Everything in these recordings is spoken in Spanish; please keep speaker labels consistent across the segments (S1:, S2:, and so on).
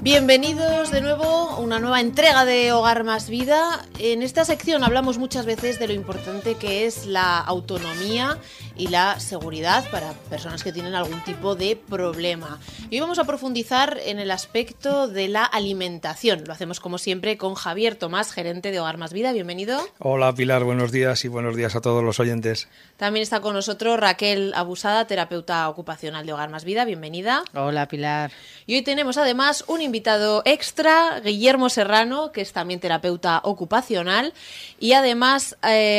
S1: Bienvenidos de nuevo a una nueva entrega de Hogar Más Vida. En esta sección hablamos muchas veces de lo importante que es la autonomía y la seguridad para personas que tienen algún tipo de problema. Y hoy vamos a profundizar en el aspecto de la alimentación. Lo hacemos como siempre con Javier Tomás, gerente de Hogar Más Vida. Bienvenido.
S2: Hola Pilar, buenos días y buenos días a todos los oyentes.
S1: También está con nosotros Raquel Abusada, terapeuta ocupacional de Hogar Más Vida. Bienvenida.
S3: Hola Pilar.
S1: Y hoy tenemos además un invitado extra, Guillermo Serrano, que es también terapeuta ocupacional y además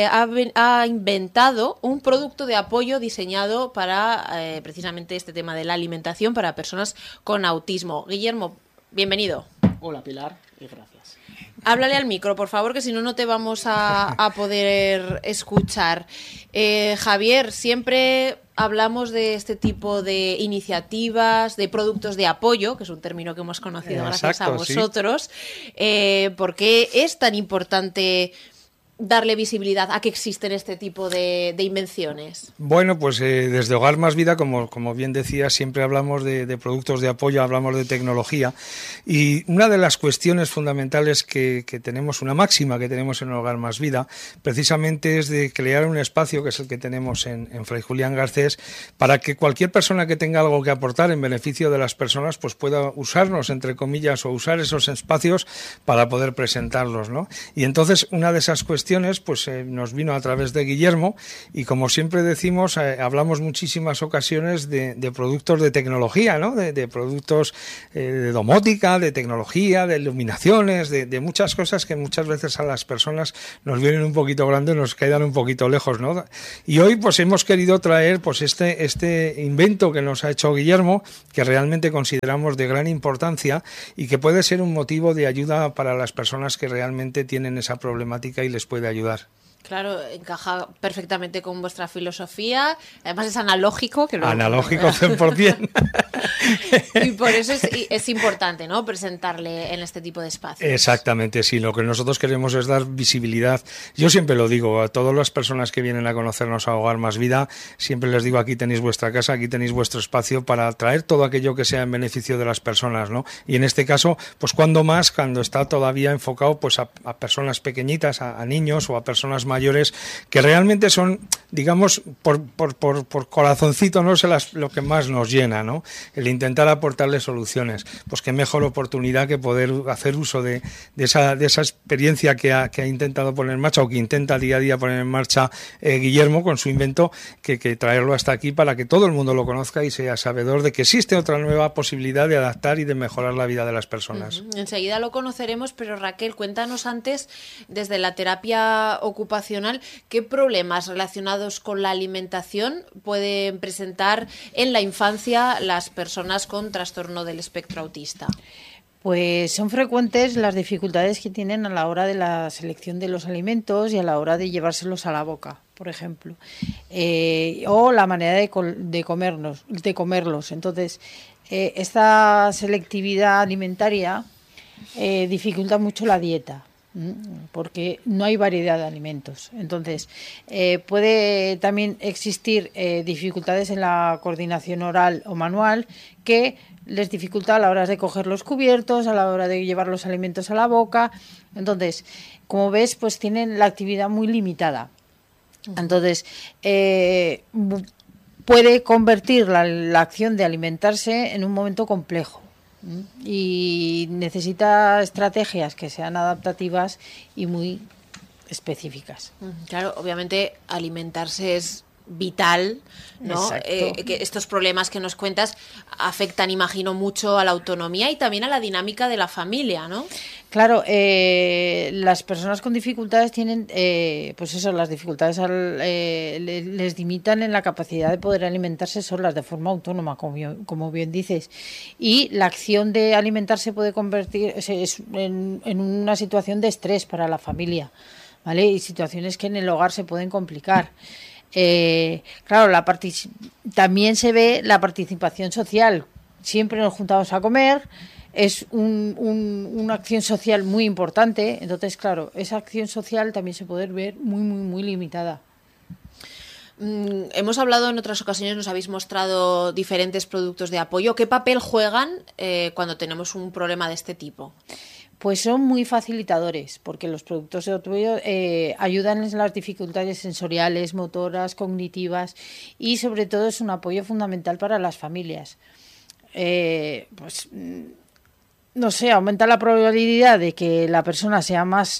S1: ha inventado un producto de apoyo diseñado para precisamente este tema de la alimentación para personas con autismo. Guillermo, bienvenido.
S4: Hola Pilar y gracias.
S1: Háblale al micro, por favor, que si no, no te vamos a poder escuchar. Javier, siempre hablamos de este tipo de iniciativas, de productos de apoyo, que es un término que hemos conocido gracias a vosotros. Sí. ¿Por qué es tan importante darle visibilidad a que existen este tipo de invenciones?
S2: Bueno, pues desde Hogar Más Vida, como bien decía, siempre hablamos de productos de apoyo, hablamos de tecnología, y una de las cuestiones fundamentales que tenemos, una máxima que tenemos en Hogar Más Vida, precisamente es de crear un espacio, que es el que tenemos en Fray Julián Garcés, para que cualquier persona que tenga algo que aportar en beneficio de las personas, pues pueda usarnos, entre comillas, o usar esos espacios para poder presentarlos, ¿no? Y entonces, una de esas cuestiones pues nos vino a través de Guillermo y, como siempre decimos, hablamos muchísimas ocasiones de productos de tecnología, ¿no? De productos de domótica, de tecnología, de iluminaciones, de muchas cosas que muchas veces a las personas nos vienen un poquito grandes, nos quedan un poquito lejos, ¿no? Y hoy pues hemos querido traer pues este invento que nos ha hecho Guillermo, que realmente consideramos de gran importancia y que puede ser un motivo de ayuda para las personas que realmente tienen esa problemática y les puede ayudar.
S1: Claro, encaja perfectamente con vuestra filosofía. Además es analógico.
S2: Analógico 100%.
S1: Y por eso es importante, ¿no?, presentarle en este tipo de espacios.
S2: Exactamente, sí. Lo que nosotros queremos es dar visibilidad. Yo siempre lo digo a todas las personas que vienen a conocernos a Hogar Más Vida, siempre les digo, aquí tenéis vuestra casa, aquí tenéis vuestro espacio para traer todo aquello que sea en beneficio de las personas, ¿no? Y en este caso, pues cuando está todavía enfocado pues a personas pequeñitas, a niños o a personas mayores, que realmente son, digamos, por corazoncito, no es lo que más nos llena, ¿no? El intentar aportarles soluciones. Pues qué mejor oportunidad que poder hacer uso de esa experiencia que ha intentado poner en marcha, o que intenta día a día poner en marcha Guillermo con su invento, que traerlo hasta aquí para que todo el mundo lo conozca y sea sabedor de que existe otra nueva posibilidad de adaptar y de mejorar la vida de las personas.
S1: Enseguida lo conoceremos, pero Raquel, cuéntanos antes, desde la terapia ocupacional, ¿qué problemas relacionados con la alimentación pueden presentar en la infancia las personas con trastorno del espectro autista?
S3: Pues son frecuentes las dificultades que tienen a la hora de la selección de los alimentos y a la hora de llevárselos a la boca, por ejemplo, o la manera de comerlos. Entonces, esta selectividad alimentaria dificulta mucho la dieta, porque no hay variedad de alimentos. Entonces, puede también existir dificultades en la coordinación oral o manual que les dificulta a la hora de coger los cubiertos, a la hora de llevar los alimentos a la boca. Entonces, como ves, pues tienen la actividad muy limitada. Entonces, puede convertir la acción de alimentarse en un momento complejo. Y necesita estrategias que sean adaptativas y muy específicas.
S1: Claro, obviamente alimentarse es vital, ¿no? Que estos problemas que nos cuentas afectan, imagino, mucho a la autonomía y también a la dinámica de la familia, ¿no?
S3: Claro, las personas con dificultades tienen, las dificultades les limitan en la capacidad de poder alimentarse solas de forma autónoma, como bien dices. Y la acción de alimentarse puede convertirse en una situación de estrés para la familia, ¿vale? Y situaciones que en el hogar se pueden complicar. Claro, también se ve la participación social. Siempre nos juntamos a comer, es una acción social muy importante. Entonces, claro, esa acción social también se puede ver muy, muy, muy limitada.
S1: Hemos hablado en otras ocasiones, nos habéis mostrado diferentes productos de apoyo. ¿Qué papel juegan cuando tenemos un problema de este tipo?
S3: Pues son muy facilitadores, porque los productos de apoyo ayudan en las dificultades sensoriales, motoras, cognitivas, y sobre todo es un apoyo fundamental para las familias. Pues no sé, aumenta la probabilidad de que la persona sea más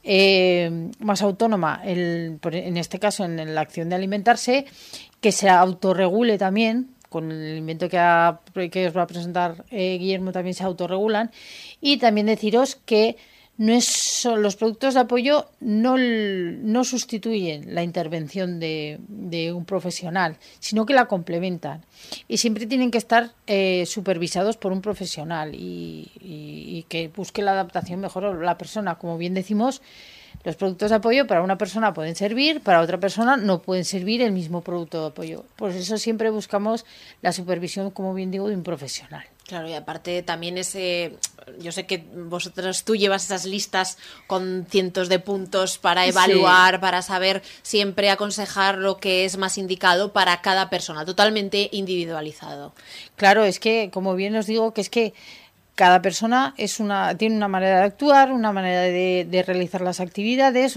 S3: autónoma, en este caso en la acción de alimentarse, que se autorregule también. Con el alimento que os va a presentar Guillermo también se autorregulan. Y también deciros que los productos de apoyo no sustituyen la intervención de un profesional, sino que la complementan. Y siempre tienen que estar supervisados por un profesional y que busque la adaptación mejor a la persona. Como bien decimos, los productos de apoyo para una persona pueden servir, para otra persona no pueden servir el mismo producto de apoyo. Por eso siempre buscamos la supervisión, como bien digo, de un profesional.
S1: Claro, y aparte también yo sé que tú llevas esas listas con cientos de puntos para evaluar, sí, para saber siempre aconsejar lo que es más indicado para cada persona, totalmente individualizado.
S3: Claro, es que, como bien os digo, que es que cada persona tiene una manera de actuar, una manera de realizar las actividades,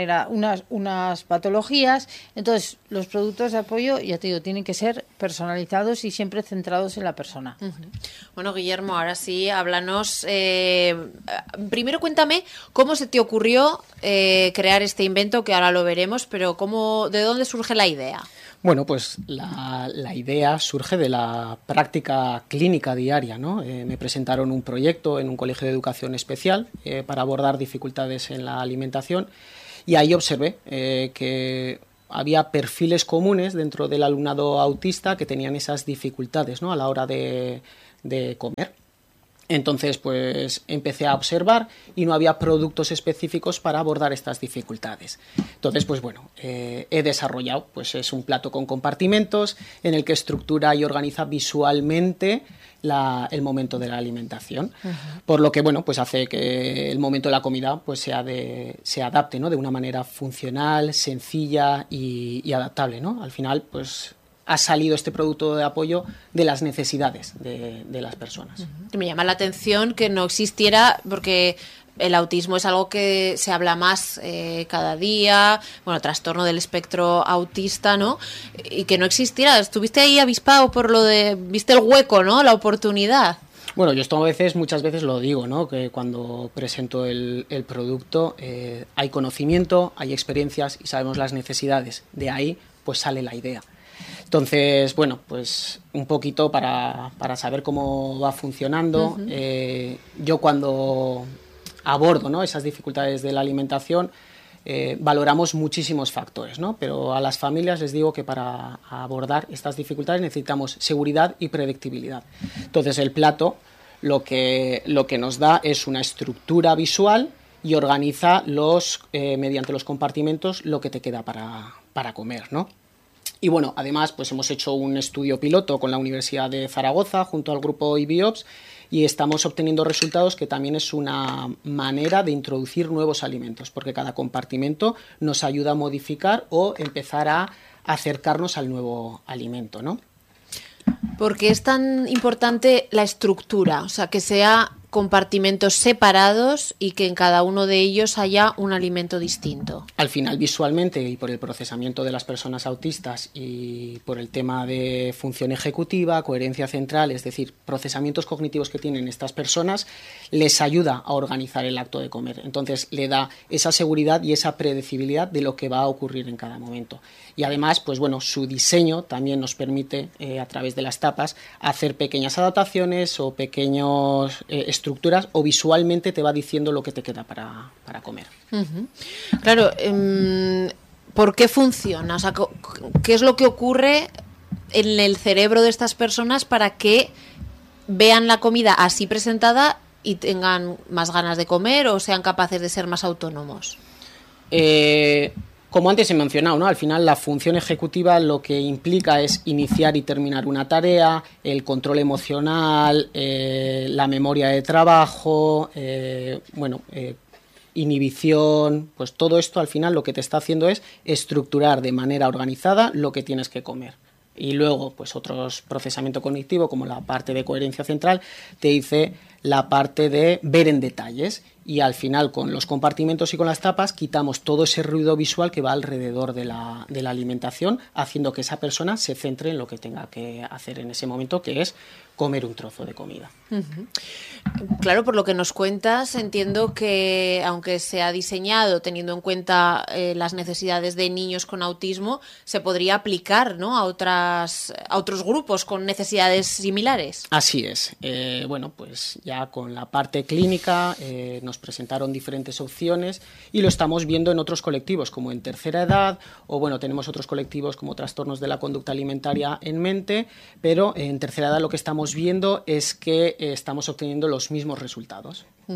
S3: unas patologías. Entonces, los productos de apoyo, ya te digo, tienen que ser personalizados y siempre centrados en la persona.
S1: Uh-huh. Bueno, Guillermo, ahora sí, háblanos. Primero cuéntame cómo se te ocurrió crear este invento, que ahora lo veremos, pero ¿de dónde surge la idea?
S4: Bueno, pues la idea surge de la práctica clínica diaria, ¿no? Me presentaron un proyecto en un colegio de educación especial para abordar dificultades en la alimentación y ahí observé que había perfiles comunes dentro del alumnado autista que tenían esas dificultades, ¿no? A la hora de comer. Entonces, pues empecé a observar y no había productos específicos para abordar estas dificultades. Entonces, pues bueno, he desarrollado, pues es un plato con compartimentos en el que estructura y organiza visualmente el momento de la alimentación. Uh-huh. Por lo que, bueno, pues hace que el momento de la comida pues se adapte, ¿no? De una manera funcional, sencilla y adaptable, ¿no? Al final, pues ha salido este producto de apoyo de las necesidades de las personas.
S1: Uh-huh. Me llama la atención que no existiera, porque el autismo es algo que se habla más cada día, bueno, trastorno del espectro autista, ¿no? Y que no existiera. Estuviste ahí avispado viste el hueco, ¿no? La oportunidad.
S4: Bueno, yo esto muchas veces lo digo, ¿no? Que cuando presento el producto hay conocimiento, hay experiencias y sabemos las necesidades. De ahí, pues sale la idea. Entonces, bueno, pues un poquito para saber cómo va funcionando. Uh-huh. Yo cuando abordo, ¿no? Esas dificultades de la alimentación, valoramos muchísimos factores, ¿no? Pero a las familias les digo que para abordar estas dificultades necesitamos seguridad y predictibilidad. Entonces, el plato lo que nos da es una estructura visual y organiza mediante los compartimentos lo que te queda para comer, ¿no? Y bueno, además pues hemos hecho un estudio piloto con la Universidad de Zaragoza junto al grupo IBIOPS y estamos obteniendo resultados que también es una manera de introducir nuevos alimentos, porque cada compartimento nos ayuda a modificar o empezar a acercarnos al nuevo alimento, ¿no?
S1: ¿Por qué es tan importante la estructura? O sea, que sea compartimentos separados y que en cada uno de ellos haya un alimento distinto.
S4: Al final, visualmente y por el procesamiento de las personas autistas y por el tema de función ejecutiva, coherencia central, es decir, procesamientos cognitivos que tienen estas personas, les ayuda a organizar el acto de comer. Entonces, le da esa seguridad y esa predecibilidad de lo que va a ocurrir en cada momento. Y además, pues bueno, su diseño también nos permite, a través de las tapas, hacer pequeñas adaptaciones o pequeños estructuras, o visualmente te va diciendo lo que te queda para comer.
S1: Uh-huh. Claro, ¿por qué funciona? O sea, ¿qué es lo que ocurre en el cerebro de estas personas para que vean la comida así presentada y tengan más ganas de comer o sean capaces de ser más autónomos?
S4: Como antes he mencionado, ¿no? Al final la función ejecutiva lo que implica es iniciar y terminar una tarea, el control emocional, la memoria de trabajo, inhibición, pues todo esto al final lo que te está haciendo es estructurar de manera organizada lo que tienes que comer. Y luego, pues otros procesamiento cognitivo, como la parte de coherencia central, te dice la parte de ver en detalles. Y al final, con los compartimentos y con las tapas, quitamos todo ese ruido visual que va alrededor de la alimentación, haciendo que esa persona se centre en lo que tenga que hacer en ese momento, que es comer un trozo de comida.
S1: Uh-huh. Claro, por lo que nos cuentas, entiendo que aunque se ha diseñado teniendo en cuenta las necesidades de niños con autismo, se podría aplicar, ¿no?, a otros grupos con necesidades similares.
S4: Así es. Bueno, pues ya con la parte clínica nos presentaron diferentes opciones y lo estamos viendo en otros colectivos, como en tercera edad, o bueno, tenemos otros colectivos como trastornos de la conducta alimentaria en mente, pero en tercera edad lo que estamos viendo es que estamos obteniendo los mismos resultados.
S1: Uh-huh.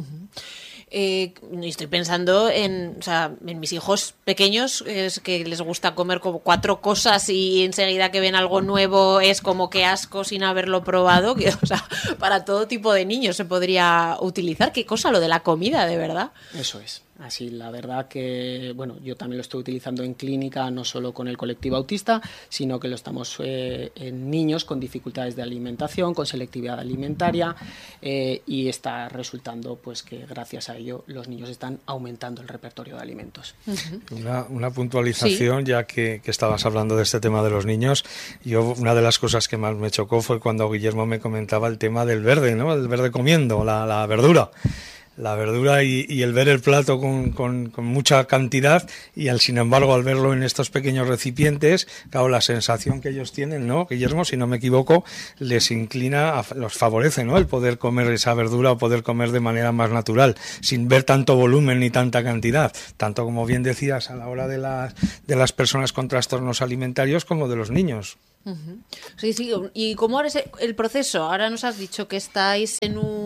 S1: Estoy pensando en mis hijos pequeños, es que les gusta comer como 4 cosas y enseguida que ven algo nuevo es como que asco sin haberlo probado, para todo tipo de niños se podría utilizar. Qué cosa lo de la comida, de verdad.
S4: Eso es. Así, la verdad que, bueno, yo también lo estoy utilizando en clínica, no solo con el colectivo autista, sino que lo estamos en niños con dificultades de alimentación, con selectividad alimentaria, y está resultando pues que gracias a ello los niños están aumentando el repertorio de alimentos.
S2: Uh-huh. Una puntualización, sí. Ya que estabas hablando de este tema de los niños, una de las cosas que más me chocó fue cuando Guillermo me comentaba el tema del verde, ¿no? El verde comiendo, la verdura. La verdura y el ver el plato con mucha cantidad y sin embargo al verlo en estos pequeños recipientes, claro, la sensación que ellos tienen, ¿no, Guillermo? Si no me equivoco, les inclina, los favorece, ¿no?, el poder comer esa verdura o poder comer de manera más natural, sin ver tanto volumen ni tanta cantidad, tanto como bien decías a la hora de las personas con trastornos alimentarios como de los niños.
S1: Uh-huh. Sí. ¿Y cómo es el proceso? Ahora nos has dicho que estáis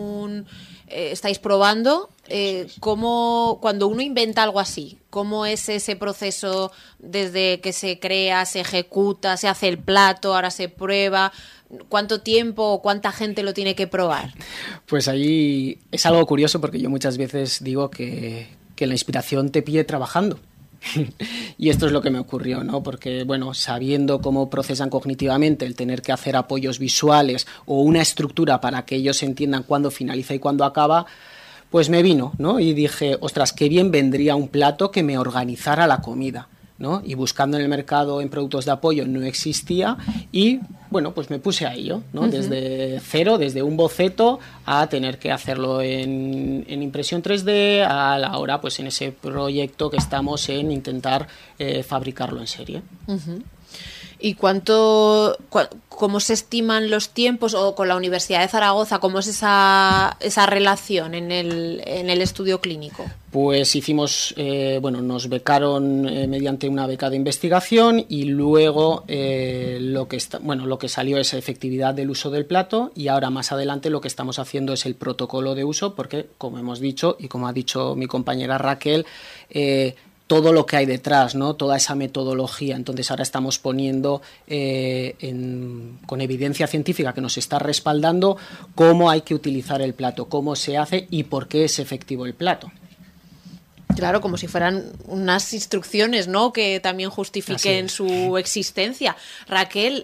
S1: estáis probando, cuando uno inventa algo así, ¿cómo es ese proceso desde que se crea, se ejecuta, se hace el plato, ahora se prueba? ¿Cuánto tiempo o cuánta gente lo tiene que probar?
S4: Pues ahí es algo curioso porque yo muchas veces digo que la inspiración te pille trabajando. Y esto es lo que me ocurrió, ¿no? Porque, bueno, sabiendo cómo procesan cognitivamente, el tener que hacer apoyos visuales o una estructura para que ellos entiendan cuándo finaliza y cuándo acaba, pues me vino, ¿no? Y dije, ostras, qué bien vendría un plato que me organizara la comida, ¿no? Y buscando en el mercado en productos de apoyo no existía y, bueno, pues me puse a ello, ¿no? Uh-huh. Desde cero, desde un boceto a tener que hacerlo en impresión 3D, a la hora, pues en ese proyecto que estamos en intentar fabricarlo en serie.
S1: Uh-huh. ¿Y cómo se estiman los tiempos, o con la Universidad de Zaragoza, cómo es esa relación en el estudio clínico?
S4: Pues hicimos, nos becaron mediante una beca de investigación y luego lo que salió es efectividad del uso del plato y ahora más adelante lo que estamos haciendo es el protocolo de uso porque, como hemos dicho y como ha dicho mi compañera Raquel, todo lo que hay detrás, ¿no? Toda esa metodología. Entonces ahora estamos poniendo con evidencia científica que nos está respaldando cómo hay que utilizar el plato, cómo se hace y por qué es efectivo el plato.
S1: Claro, como si fueran unas instrucciones, ¿no?, que también justifiquen su existencia. Raquel,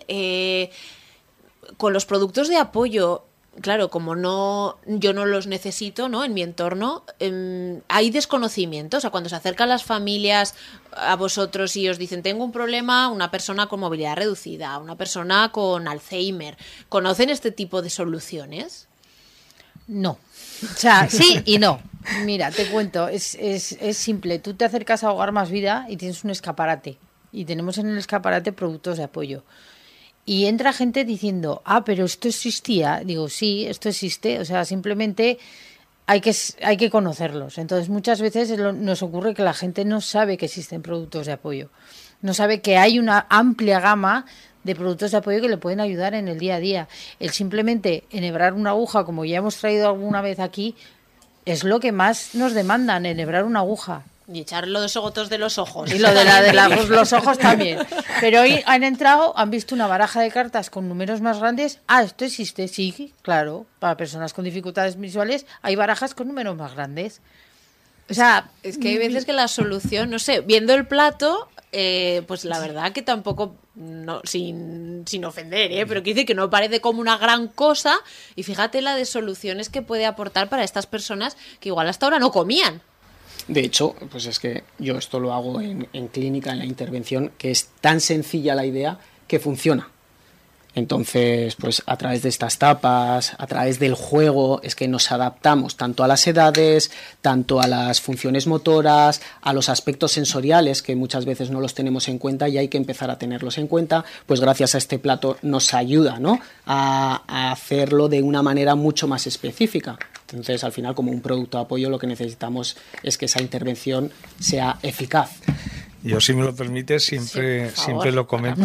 S1: con los productos de apoyo, claro, como yo no los necesito, ¿no?, en mi entorno, hay desconocimiento. O sea, cuando se acercan las familias a vosotros y os dicen, tengo un problema, una persona con movilidad reducida, una persona con Alzheimer, ¿conocen este tipo de soluciones?
S3: No. O sea, sí y no. Mira, te cuento, es simple. Tú te acercas a Hogar Más Vida y tienes un escaparate. Y tenemos en el escaparate productos de apoyo. Y entra gente diciendo, pero esto existía. Digo, sí, esto existe. O sea, simplemente hay que conocerlos. Entonces, muchas veces nos ocurre que la gente no sabe que existen productos de apoyo. No sabe que hay una amplia gama de productos de apoyo que le pueden ayudar en el día a día. El simplemente enhebrar una aguja, como ya hemos traído alguna vez aquí, es lo que más nos demandan, enhebrar una aguja.
S1: Y echar los gotos de los ojos.
S3: Y lo de los ojos también. Pero hoy han entrado, han visto una baraja de cartas con números más grandes. Esto existe, sí, claro. Para personas con dificultades visuales hay barajas con números más grandes. O sea,
S1: es que hay veces que la solución, no sé, viendo el plato, pues la verdad que tampoco, no, sin ofender, pero quiere decir que no parece como una gran cosa, y fíjate la de soluciones que puede aportar para estas personas que igual hasta ahora no comían.
S4: De hecho, pues es que yo esto lo hago en clínica, en la intervención, que es tan sencilla la idea que funciona. Entonces, pues a través de estas tapas, a través del juego, es que nos adaptamos tanto a las edades, tanto a las funciones motoras, a los aspectos sensoriales, que muchas veces no los tenemos en cuenta y hay que empezar a tenerlos en cuenta. Pues gracias a este plato nos ayuda, ¿no?, a hacerlo de una manera mucho más específica. Entonces, al final, como un producto de apoyo, lo que necesitamos es que esa intervención sea eficaz.
S2: Yo, si me lo permites, siempre lo comento.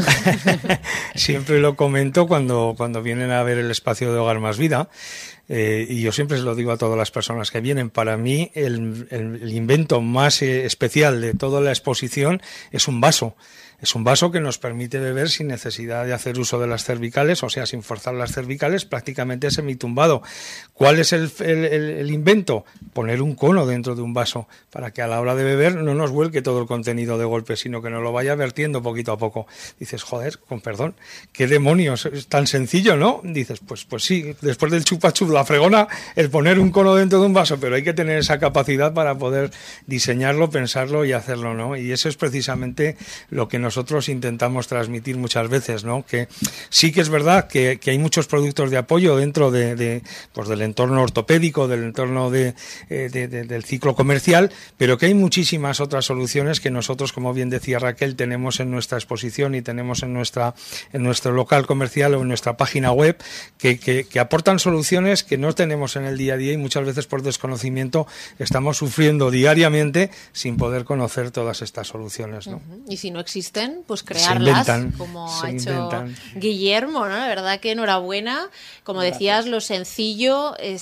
S2: Siempre lo comento cuando vienen a ver el espacio de Hogar Más Vida. Y yo siempre se lo digo a todas las personas que vienen. Para mí, el invento más especial de toda la exposición es un vaso. Es un vaso que nos permite beber sin necesidad de hacer uso de las cervicales, o sea, sin forzar las cervicales, prácticamente semitumbado. ¿Cuál es el invento? Poner un cono dentro de un vaso para que a la hora de beber no nos vuelque todo el contenido de golpe, sino que nos lo vaya vertiendo poquito a poco. Dices, joder, con perdón, ¿qué demonios? Es tan sencillo, ¿no? Dices, pues sí, después del chupa-chup, la fregona, el poner un cono dentro de un vaso, pero hay que tener esa capacidad para poder diseñarlo, pensarlo y hacerlo, ¿no? Y eso es precisamente lo que nosotros intentamos transmitir muchas veces, ¿no? Que sí que es verdad que hay muchos productos de apoyo dentro pues del entorno ortopédico, del entorno del ciclo comercial, pero que hay muchísimas otras soluciones que nosotros, como bien decía Raquel, tenemos en nuestra exposición y tenemos en nuestro local comercial o en nuestra página web que aportan soluciones que no tenemos en el día a día y muchas veces por desconocimiento estamos sufriendo diariamente sin poder conocer todas estas soluciones, ¿no?
S1: Y si no existen, pues crearlas, como ha hecho Guillermo, ¿no? La verdad que enhorabuena. Como decías, lo sencillo